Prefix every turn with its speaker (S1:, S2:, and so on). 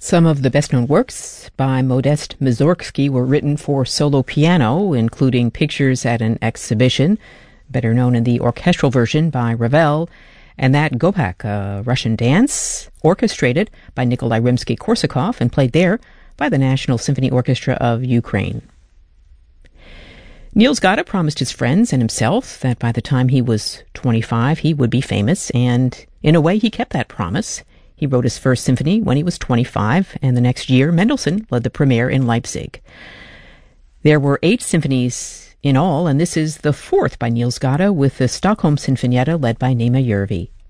S1: Some of the best-known works by Modest Mussorgsky were written for solo piano, including Pictures at an Exhibition, better known in the orchestral version by Ravel, and that Gopak, a Russian dance, orchestrated by Nikolai Rimsky-Korsakov and played there by the National Symphony Orchestra of Ukraine. Niels Gade promised his friends and himself that by the time he was 25 he would be famous, and in a way he kept that promise. He wrote his first symphony when he was 25, and the next year Mendelssohn led the premiere in Leipzig. There were 8 symphonies in all, and this is the 4th by Niels Gade with the Stockholm Sinfonietta led by Nima Järvi.